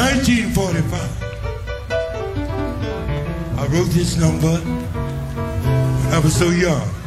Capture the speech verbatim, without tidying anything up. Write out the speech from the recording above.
nineteen forty-five. I wrote this number when I was so young.